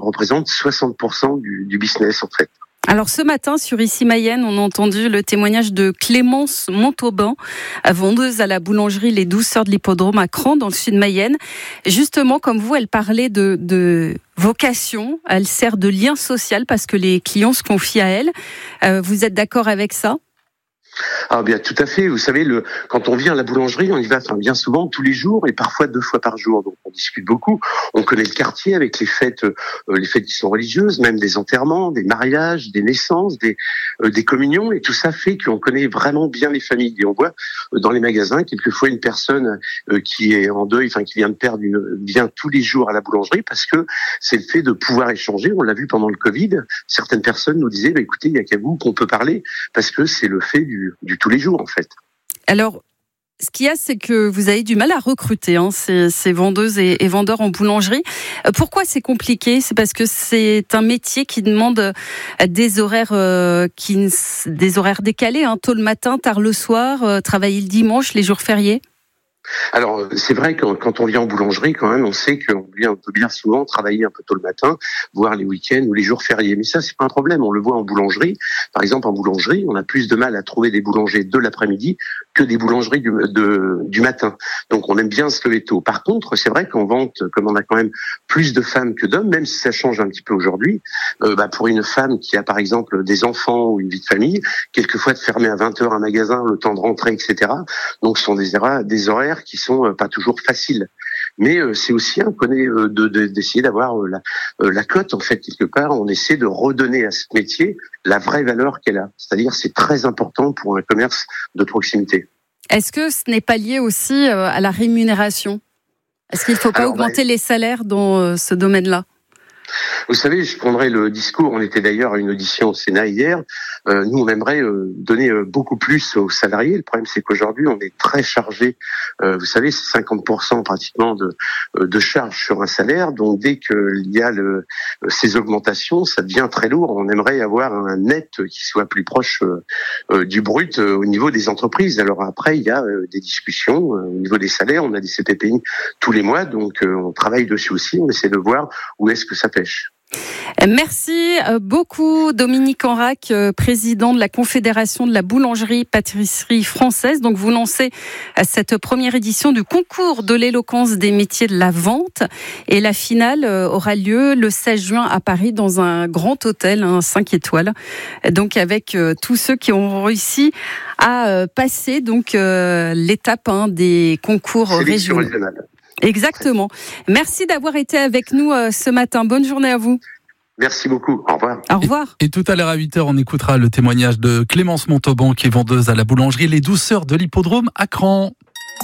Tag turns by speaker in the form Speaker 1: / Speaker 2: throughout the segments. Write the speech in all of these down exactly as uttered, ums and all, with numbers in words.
Speaker 1: représente soixante pour cent du, du business en fait.
Speaker 2: Alors ce matin, sur Ici Mayenne, on a entendu le témoignage de Clémence Montauban, vendeuse à la boulangerie Les Douceurs de l'Hippodrome à Cran, dans le sud de Mayenne. Justement, comme vous, elle parlait de, de vocation, elle sert de lien social parce que les clients se confient à elle. Euh, vous êtes d'accord avec ça ?
Speaker 1: Ah bien, tout à fait. Vous savez, le, quand on vient à la boulangerie, on y va enfin, bien souvent tous les jours et parfois deux fois par jour. Donc on discute beaucoup. On connaît le quartier avec les fêtes, euh, les fêtes qui sont religieuses, même des enterrements, des mariages, des naissances, des, euh, des communions. Et tout ça fait qu'on connaît vraiment bien les familles. Et on voit euh, dans les magasins quelquefois une personne euh, qui est en deuil, enfin qui vient de perdre une, vient tous les jours à la boulangerie parce que c'est le fait de pouvoir échanger. On l'a vu pendant le Covid. Certaines personnes nous disaient, bah, écoutez, il y a qu'à vous qu'on peut parler parce que c'est le fait du du tous les jours en fait.
Speaker 2: Alors, ce qu'il y a, c'est que vous avez du mal à recruter hein, ces, ces vendeuses et, et vendeurs en boulangerie. Pourquoi c'est compliqué ? C'est parce que c'est un métier qui demande des horaires, euh, qui, des horaires décalés, hein, tôt le matin, tard le soir, euh, travailler le dimanche, les jours fériés.
Speaker 1: Alors, c'est vrai que quand on vient en boulangerie, quand même, on sait qu'on vient, on peut bien souvent travailler un peu tôt le matin, voire les week-ends ou les jours fériés. Mais ça, c'est pas un problème. On le voit en boulangerie. Par exemple, en boulangerie, on a plus de mal à trouver des boulangers de l'après-midi que des boulangeries du, de, du matin. Donc, on aime bien se lever tôt. Par contre, c'est vrai qu'en vente, comme on a quand même plus de femmes que d'hommes, même si ça change un petit peu aujourd'hui, euh, bah, pour une femme qui a, par exemple, des enfants ou une vie de famille, quelquefois de fermer à vingt heures un magasin, le temps de rentrer, et cetera. Donc, ce sont des, des horaires qui sont pas toujours faciles. Mais euh, c'est aussi un connaît euh, de, de, d'essayer d'avoir euh, la, euh, la cote en fait quelque part. On essaie de redonner à ce métier la vraie valeur qu'elle a. C'est-à-dire c'est très important pour un commerce de proximité.
Speaker 2: Est-ce que ce n'est pas lié aussi euh, à la rémunération ? Est-ce qu'il ne faut pas Alors, augmenter bah, les salaires dans euh, ce domaine-là ?
Speaker 1: Vous savez, je prendrai le discours, on était d'ailleurs à une audition au Sénat hier, euh, nous on aimerait euh, donner euh, beaucoup plus aux salariés. Le problème c'est qu'aujourd'hui on est très chargé, euh, vous savez c'est cinquante pour cent pratiquement de, euh, de charges sur un salaire, donc dès qu'il y a le, euh, ces augmentations, ça devient très lourd. On aimerait avoir un net qui soit plus proche euh, euh, du brut euh, au niveau des entreprises. Alors après il y a euh, des discussions euh, au niveau des salaires, on a des C P P I tous les mois, donc euh, on travaille dessus aussi, on essaie de voir où est-ce que ça pêche.
Speaker 2: Merci beaucoup Dominique Enrac, président de la Confédération de la boulangerie-pâtisserie française. Donc vous lancez cette première édition du concours de l'éloquence des métiers de la vente et la finale aura lieu le seize juin à Paris dans un grand hôtel, un cinq étoiles. Donc avec tous ceux qui ont réussi à passer donc l'étape hein, des concours régionaux. Exactement. Merci d'avoir été avec nous ce matin. Bonne journée à vous.
Speaker 1: Merci beaucoup. Au revoir.
Speaker 2: Au revoir.
Speaker 3: Et, et tout à l'heure à huit heures, on écoutera le témoignage de Clémence Montauban, qui est vendeuse à la boulangerie Les Douceurs de l'Hippodrome à Cran.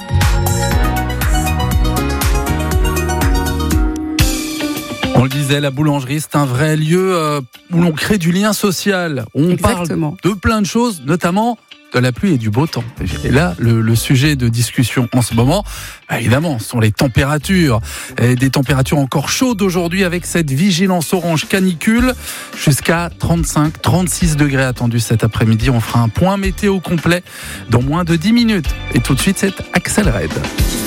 Speaker 3: On le disait, la boulangerie, c'est un vrai lieu euh, où l'on crée du lien social. On
Speaker 2: Exactement.
Speaker 3: parle de plein de choses, notamment de la pluie et du beau temps. Et là, le, le sujet de discussion en ce moment, évidemment, sont les températures. Et des températures encore chaudes aujourd'hui avec cette vigilance orange canicule. Jusqu'à trente-cinq, trente-six degrés attendus cet après-midi. On fera un point météo complet dans moins de dix minutes. Et tout de suite, c'est Axel Red.